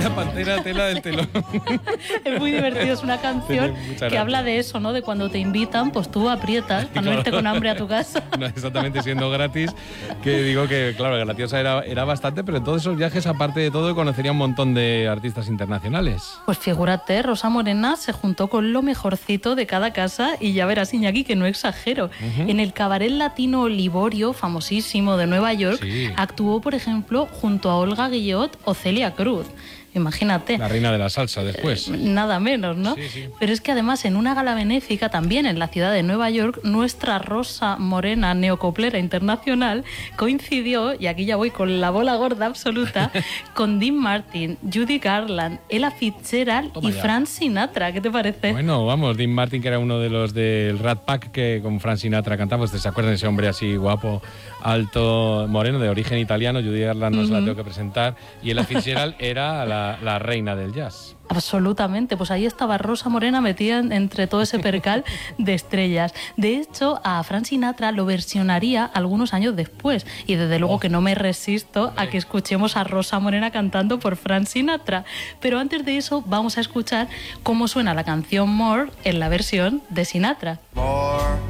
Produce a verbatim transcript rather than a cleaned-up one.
una pantera tela del telón. Es muy divertido, es una canción que habla de eso, ¿no? De cuando te invitan, pues tú aprietas para no irte con hambre a tu casa. No, exactamente, siendo gratis, que digo que, claro, graciosa era, era bastante, pero en todos esos viajes, aparte de todo, conocería un montón de artistas internacionales. Pues figúrate, Rosa Morena se juntó con lo mejorcito de cada casa y ya verás, Iñaki, que no exagero. Uh-huh. En el cabaret latino Liborio, famosísimo de Nueva York, sí. actuó, por ejemplo, junto a Olga Guillot o Celia Cruz. Imagínate. La reina de la salsa después. Eh, nada menos, ¿no? Sí, sí. Pero es que además en una gala benéfica también en la ciudad de Nueva York, nuestra Rosa Morena neocoplera internacional coincidió, y aquí ya voy con la bola gorda absoluta, con Dean Martin, Judy Garland, Ella Fitzgerald Toma y ya. Frank Sinatra. ¿Qué te parece? Bueno, vamos, Dean Martin, que era uno de los del Rat Pack que con Frank Sinatra cantaba. ¿Se acuerdan de ese hombre así guapo, alto, moreno, de origen italiano? Judy Garland no uh-huh. se la tengo que presentar. Y Ella Fitzgerald era la La, la reina del jazz. Absolutamente, pues ahí estaba Rosa Morena metida entre todo ese percal de estrellas. De hecho, a Frank Sinatra lo versionaría algunos años después y desde luego oh. que no me resisto a que escuchemos a Rosa Morena cantando por Frank Sinatra. Pero antes de eso vamos a escuchar cómo suena la canción More en la versión de Sinatra. More